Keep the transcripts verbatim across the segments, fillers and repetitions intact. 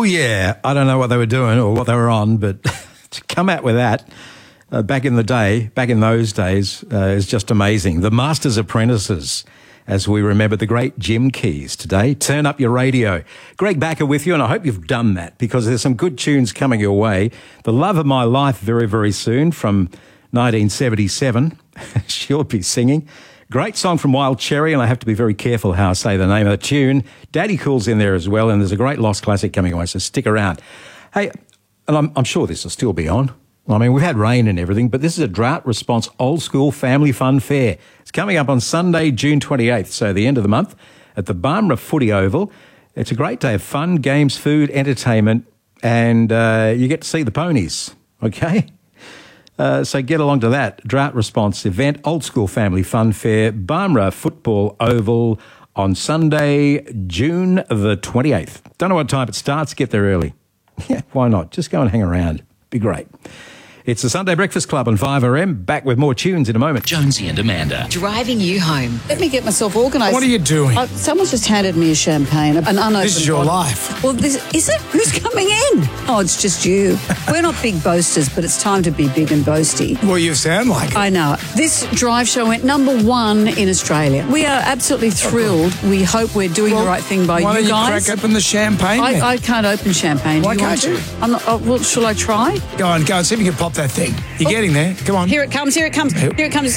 Oh, yeah. I don't know what they were doing or what they were on, but to come out with that uh, back in the day, back in those days, uh, is just amazing. The Master's Apprentices, as we remember the great Jim Keys today. Turn up your radio. Greg Backer with you, and I hope you've done that because there's some good tunes coming your way. The Love of My Life very, very soon from nineteen seventy-seven. She'll be singing. Great song from Wild Cherry, and I have to be very careful how I say the name of the tune. Daddy Cool's in there as well, and there's a great Lost classic coming away, so stick around. Hey, and I'm, I'm sure this will still be on. I mean, we've had rain and everything, but this is a drought response old school family fun fair. It's coming up on Sunday, June twenty-eighth, so the end of the month, at the Barmera Footy Oval. It's a great day of fun, games, food, entertainment, and uh, you get to see the ponies, okay? Uh, so get along to that drought response event, old school family fun fair, Barmera Football Oval on Sunday, June the twenty-eighth. Don't know what time it starts, get there early. Yeah, why not? Just go and hang around. Be great. It's the Sunday Breakfast Club on five R M. Back with more tunes in a moment. Jonesy and Amanda. Driving you home. Let me get myself organised. What are you doing? Uh, someone's just handed me a champagne, an unopened This is your bottle. life. Well, this, is it? Who's coming in? Oh, it's just you. We're not big boasters, but it's time to be big and boasty. Well, you sound like it. I know. This drive show went number one in Australia. We are absolutely thrilled. We hope we're doing Well, the right thing by why you don't you guys. crack open the champagne then? I, I can't open champagne. Do Why you want can't to? you? I'm not, oh, well, shall I try? Go on, go on, see if you can pop that thing. You're getting there. Come on. Here it comes, here it comes, here it comes.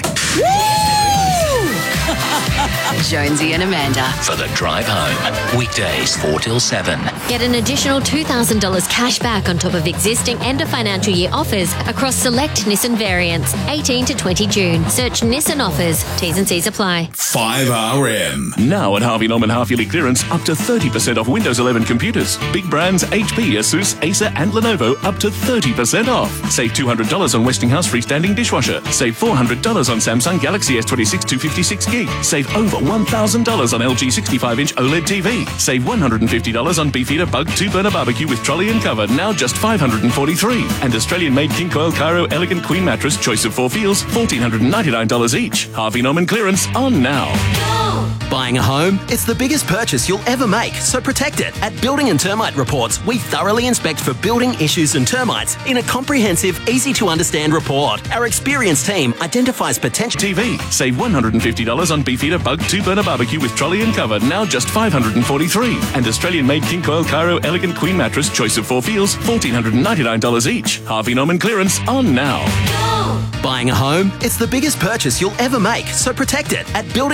Jonesy and Amanda. For the drive home. Weekdays four till seven. Get an additional two thousand dollars cash back on top of existing end of financial year offers across select Nissan variants. eighteen to twenty June. Search Nissan offers. T's and C's apply. five R M. Now at Harvey Norman half-yearly clearance, up to thirty percent off Windows eleven computers. Big brands H P, Asus, Acer and Lenovo up to thirty percent off. Save two hundred dollars on Westinghouse freestanding dishwasher. Save four hundred dollars on Samsung Galaxy S twenty-six two fifty-six gig. Save over one thousand dollars on L G sixty-five inch OLED T V. Save one hundred fifty dollars on Beefeater Bug two burner barbecue with trolley and cover, now just five hundred forty-three dollars. And Australian-made King Coil Cairo Elegant Queen Mattress, choice of four feels, one thousand four hundred ninety-nine dollars each. Harvey Norman clearance on now. Buying a home? It's the biggest purchase you'll ever make, so protect it. At Building and Termite Reports, we thoroughly inspect for building issues and termites in a comprehensive, easy-to-understand report. Our experienced team identifies potential... T V. Save one hundred fifty dollars on Beefeater Bug two burner barbecue with trolley and cover, now just five hundred forty-three dollars. And Australian-made King Coil Cairo Elegant Queen Mattress, choice of four feels, one thousand four hundred ninety-nine dollars each. Harvey Norman clearance on now. Buying a home? It's the biggest purchase you'll ever make, so protect it. At Building